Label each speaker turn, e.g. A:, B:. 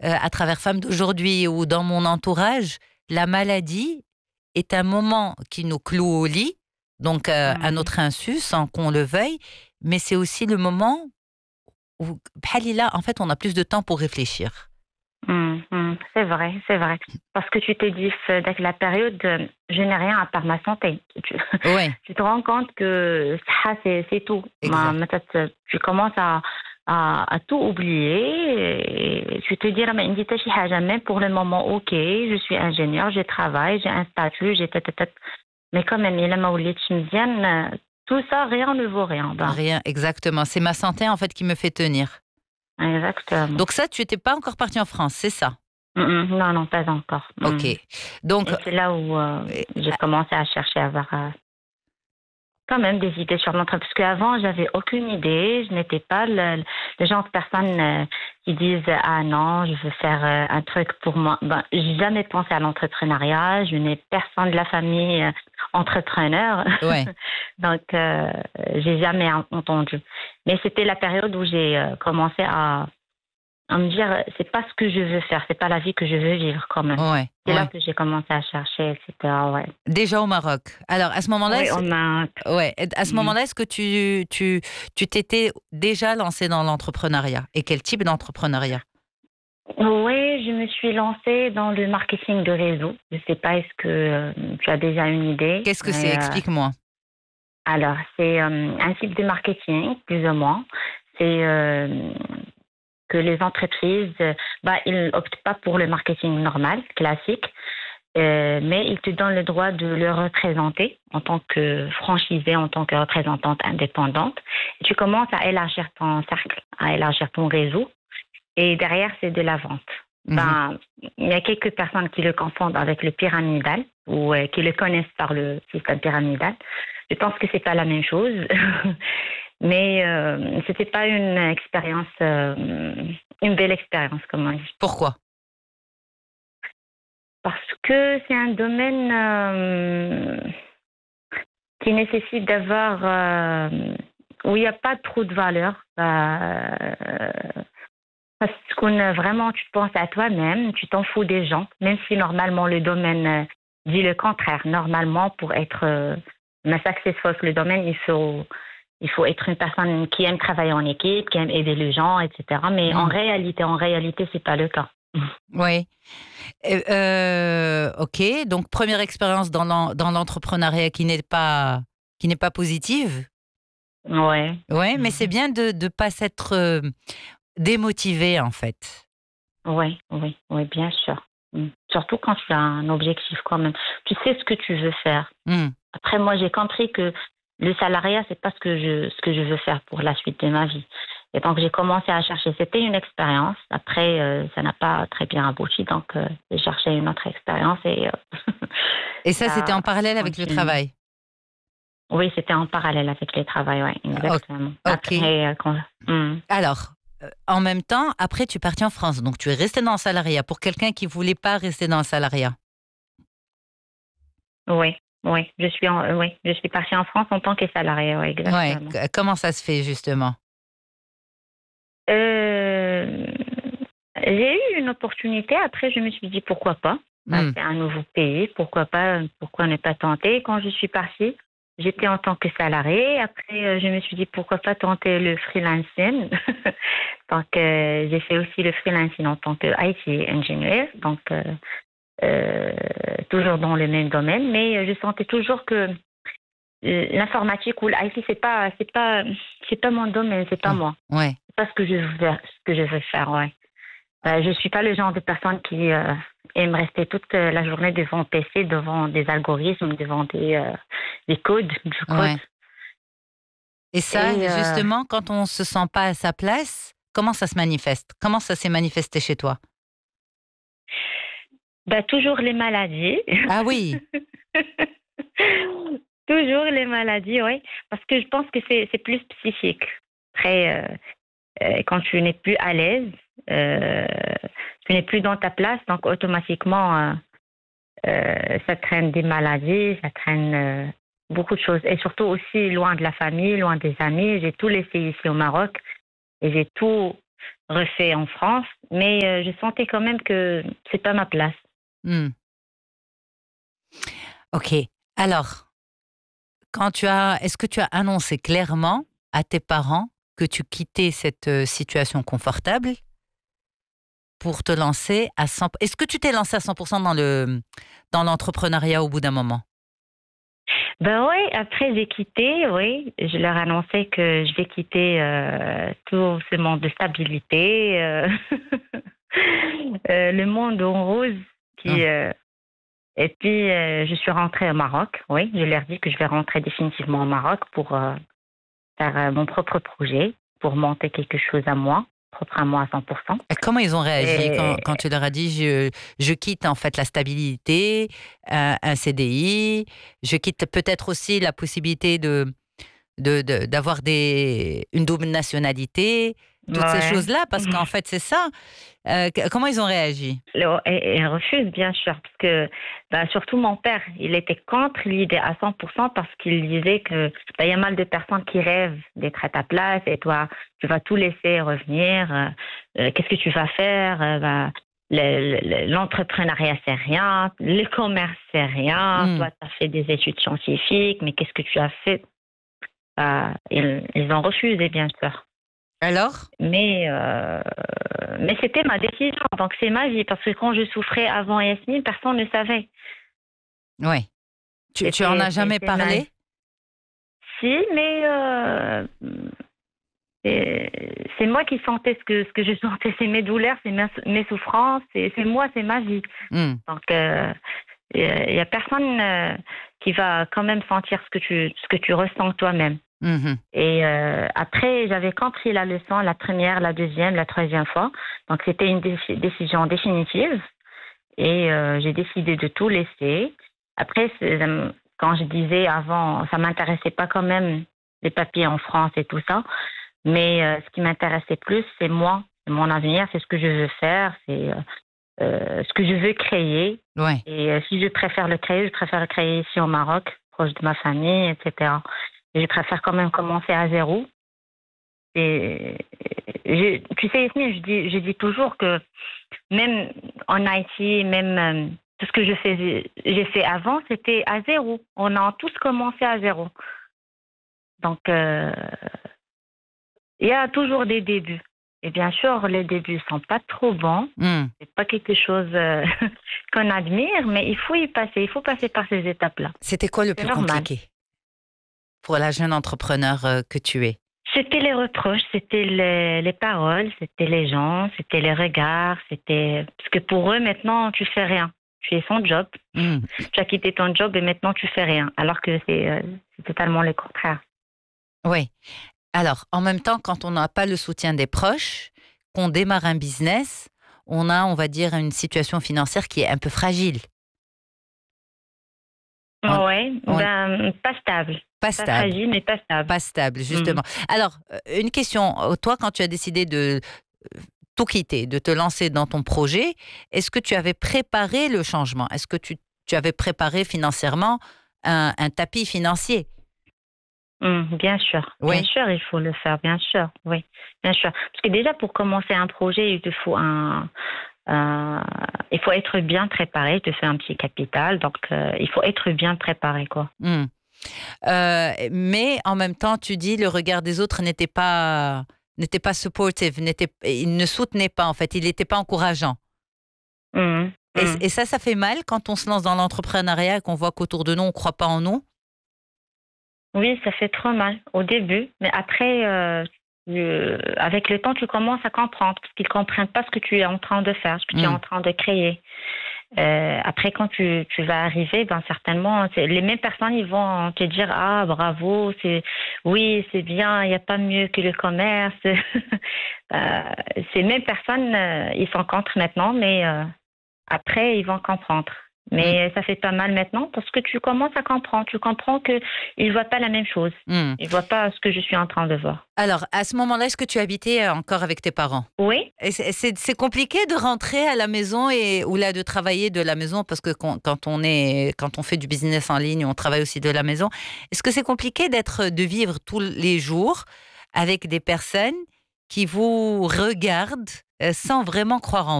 A: à travers Femmes d'aujourd'hui ou dans mon entourage, la maladie est un moment qui nous cloue au lit, donc à
B: Mhm.
A: notre insu, sans qu'on le veuille, mais c'est aussi le moment où, bhalila, en fait, on a plus de temps pour réfléchir.
B: C'est vrai, c'est vrai. Parce que tu t'es dit, dès la période, je n'ai rien à part ma santé.
A: Oui,
B: Tu te rends compte que ça, c'est tout.
A: exact.
B: Tu commences à tout oublier. Et tu te dis, mais il dit, même pour le moment, ok, je suis ingénieur, je travaille, j'ai un statut, j'ai tête. Mais quand même, il m'a oublié de Chimziane, tout ça, rien ne vaut rien. Ben,
A: Rien, exactement. C'est ma santé, en fait, qui me fait tenir.
B: exactement.
A: Donc ça, tu n'étais pas encore partie en France, c'est ça?
B: Non, non, pas encore.
A: Ok. Donc,
B: Et c'est là où
A: euh,
B: j'ai commencé à chercher à avoir quand même des idées sur l'entreprise. Parce qu'avant, j'avais aucune idée. Je n'étais pas le genre de personne qui disent ah non, je veux faire un truc pour moi. Ben, j'ai jamais pensé à l'entrepreneuriat. Je n'ai personne de la famille entrepreneur.
A: ouais.
B: Donc, j'ai jamais entendu. Mais c'était la période où j'ai commencé à me dire c'est pas ce que je veux faire, c'est pas la vie que je veux vivre quand même.
A: Ouais,
B: C'est là
A: ouais.
B: que j'ai commencé à chercher, etc. Ouais.
A: Déjà au Maroc. Alors, à ce moment-là,
B: Oui, on a.
A: ouais, à ce
B: Mm.
A: moment-là, est-ce que tu t'étais déjà lancé dans l'entrepreneuriat? Et quel type d'entrepreneuriat?
B: Oui, je me suis lancée dans le marketing de réseau. Je sais pas, est-ce que tu as déjà une idée?
A: Qu'est-ce que c'est?
B: Mais,
A: Explique-moi.
B: alors, c'est un type de marketing, plus ou moins. C'est que les entreprises, ils optent pas pour le marketing normal, classique. Mais ils te donnent le droit de le représenter en tant que franchisée, en tant que représentante indépendante. Et tu commences à élargir ton cercle, à élargir ton réseau. Et derrière, c'est de la vente.
A: Mhm.
B: Il y a quelques personnes qui le confondent avec le pyramidal ou qui le connaissent par le système pyramidal. Je pense que c'est pas la même chose, mais c'était pas une expérience, une belle expérience, comme on dit.
A: Pourquoi?
B: Parce que c'est un domaine qui nécessite d'avoir où il n'y a pas trop de valeur. Parce que vraiment, tu penses à toi-même, tu t'en fous des gens, même si normalement le domaine dit le contraire. Normalement, pour être successful le domaine, il faut être une personne qui aime travailler en équipe, qui aime aider les gens, etc. Mais
A: Hmm.
B: en réalité, c'est pas le cas.
A: Oui. Ok. Donc, première expérience dans l'entrepreneuriat qui n'est pas positive.
B: Ouais.
A: Ouais, mais c'est bien de ne pas s'être démotivé, en fait.
B: Oui, oui, oui, bien sûr. Surtout quand tu as un objectif quand même. Tu sais ce que tu veux faire.
A: Hmm.
B: Après, moi, j'ai compris que le salariat, c'est pas ce que je veux faire pour la suite de ma vie. Et donc, j'ai commencé à chercher. C'était une expérience. Après, ça n'a pas très bien abouti. Donc, j'ai cherché une autre expérience et
A: Et ça, c'était
B: ça
A: en parallèle avec le
B: continue.
A: travail.
B: Oui, c'était en parallèle avec le travail, oui, exactement.
A: Ok.
B: Après,
A: Alors, en même temps, après, tu es parti en France. Donc, tu es resté dans le salariat. Pour quelqu'un qui voulait pas rester dans le salariat.
B: oui, oui, oui, je suis partie en France en tant que salariée, oui,
A: Ouais.
B: exactement.
A: Comment ça se fait, justement?
B: Euh, j'ai eu une opportunité. Après, je me suis dit pourquoi pas.
A: Hmm.
B: C'est un nouveau pays. Pourquoi pas? Pourquoi ne pas tenter? Quand je suis partie, j'étais en tant que salariée. Après, je me suis dit pourquoi pas tenter le freelancing. Donc, j'ai fait aussi le freelancing en tant que IT engineer. Donc, toujours dans le même domaine. Mais je sentais toujours que l'informatique ou l'IT, c'est pas mon domaine, c'est pas
A: Ouais.
B: moi.
A: Ouais.
B: C'est pas ce que je veux faire, ouais. Je suis pas le genre de personne qui aime rester toute la journée devant PC, devant des algorithmes, devant des codes, du code.
A: Ouais. Et ça,
B: Et
A: justement, quand on se sent pas à sa place, comment ça se manifeste? Comment ça s'est manifesté chez toi?
B: toujours les maladies.
A: Ah oui.
B: Toujours les maladies, oui. Parce que je pense que c'est plus psychique. Après, quand tu n'es plus à l'aise, euh, tu n'es plus dans ta place, donc automatiquement, ça traîne des maladies, ça traîne beaucoup de choses. Et surtout aussi loin de la famille, loin des amis. J'ai tout laissé ici au Maroc et j'ai tout refait en France, mais je sentais quand même que c'est pas ma place.
A: Hmm. Ok. Alors, est-ce que tu as annoncé clairement à tes parents que tu quittais cette situation confortable pour te lancer à 100%? Est-ce que tu t'es lancé à 100% dans l'entrepreneuriat au bout d'un moment?
B: Ben oui, après j'ai quitté, oui. Je leur ai annoncé que je vais quitter tout ce monde de stabilité, le monde en rose.
A: Hum.
B: Qui, et puis je suis rentrée au Maroc, oui. Je leur ai dit que je vais rentrer définitivement au Maroc pour faire mon propre projet, pour monter quelque chose à moi, propre à moi à 100%.
A: Et comment ils ont réagi
B: Et
A: quand tu leur as dit je quitte en fait la stabilité, un CDI, je quitte peut-être aussi la possibilité d'avoir une double nationalité, toutes ces
B: ouais.
A: choses-là, parce qu'en fait c'est ça. Comment ils ont réagi?
B: Et refuse, bien sûr, parce que bah, surtout mon père, il était contre l'idée à 100% parce qu'il disait que bah, il y a mal de personnes qui rêvent d'être à ta place et toi, tu vas tout laisser revenir. Qu'est-ce que tu vas faire? Bah, l'entrepreneuriat, c'est rien. Le commerce, c'est rien.
A: Hmm.
B: Toi, tu as fait des études scientifiques, mais qu'est-ce que tu as fait? Bah, ils ont refusé, bien sûr.
A: Alors?
B: Mais c'était ma décision, donc c'est ma vie, parce que quand je souffrais avant Yasmine, personne ne savait.
A: Oui. Tu en as jamais
B: C'est ma
A: parlé?
B: si, mais c'est moi qui sentais ce que je sentais, c'est mes douleurs, c'est mes souffrances, c'est moi, c'est ma vie.
A: Hmm.
B: Donc il y a personne qui va quand même sentir ce que tu ressens toi-même.
A: Mhm.
B: Et après, j'avais compris la leçon, la première, la deuxième, la troisième fois. Donc, c'était une décision définitive. Et j'ai décidé de tout laisser. Après, quand je disais avant, ça m'intéressait pas quand même les papiers en France et tout ça. Mais ce qui m'intéressait plus, c'est moi, c'est mon avenir, c'est ce que je veux faire, c'est ce que je veux créer.
A: Ouais.
B: Et si je préfère le créer, je préfère le créer ici au Maroc, proche de ma famille, etc. Et je préfère quand même commencer à zéro. Et tu sais, Yasmine, je dis toujours que même en Haïti, même tout ce que j'ai fait avant, c'était à zéro. On a tous commencé à zéro. Donc, il y a toujours des débuts. Et bien sûr, les débuts sont pas trop bons.
A: Hmm.
B: C'est pas quelque chose qu'on admire, mais il faut y passer. Il faut passer par ces étapes-là.
A: C'était quoi le
B: C'est
A: plus
B: normal.
A: compliqué pour la jeune entrepreneur que tu es?
B: C'était les reproches, c'était les paroles, c'était les gens, c'était les regards, c'était... Parce que pour eux, maintenant, tu fais rien. Tu es son job.
A: Hmm.
B: Tu as quitté ton job et maintenant, tu fais rien. Alors que c'est totalement le contraire.
A: Oui. Alors, en même temps, quand on n'a pas le soutien des proches, qu'on démarre un business, on a, on va dire, une situation financière qui est un peu fragile. On,
B: Ouais,
A: on-
B: ben, pas stable.
A: Pas
B: Pas
A: stable.
B: fragile, mais pas stable.
A: Pas stable,
B: Mm.
A: justement. Alors, une question. Toi, quand tu as décidé de tout quitter, de te lancer dans ton projet, est-ce que tu avais préparé le changement? Est-ce que tu avais préparé financièrement un tapis financier?
B: Bien sûr,
A: Oui.
B: il faut le faire, bien sûr, oui, bien sûr. Parce que déjà, pour commencer un projet, il te faut il faut être bien préparé. Je te fais un petit capital, donc il faut être bien préparé, quoi.
A: Hmm. Mais en même temps, tu dis le regard des autres n'était pas supportive, il ne soutenait pas en fait, il n'était pas encourageant.
B: Mhm, mhm.
A: Et ça fait mal quand on se lance dans l'entrepreneuriat et qu'on voit qu'autour de nous, on ne croit pas en nous.
B: Oui, ça fait trop mal au début, mais après, avec le temps, tu commences à comprendre parce qu'ils comprennent pas ce que tu es en train de faire, ce que tu es
A: Hmm.
B: en train de créer. Après, quand tu vas arriver, ben certainement, les mêmes personnes, ils vont te dire ah bravo, oui, c'est bien, il n'y a pas mieux que le commerce. Euh, Ces mêmes personnes, ils sont contre maintenant, mais après, ils vont comprendre.
A: Hmm.
B: Mais ça fait pas mal maintenant parce que tu commences à comprendre. Tu comprends qu'ils ne voient pas la même chose.
A: Hmm.
B: Ils ne voient pas ce que je suis en train de voir.
A: Alors, à ce moment-là, est-ce que tu habitais encore avec tes parents?
B: Oui,
A: Et c'est compliqué de rentrer à la maison ou là de travailler de la maison parce que quand on fait du business en ligne, on travaille aussi de la maison. Est-ce que c'est compliqué de vivre tous les jours avec des personnes qui vous regardent sans vraiment croire en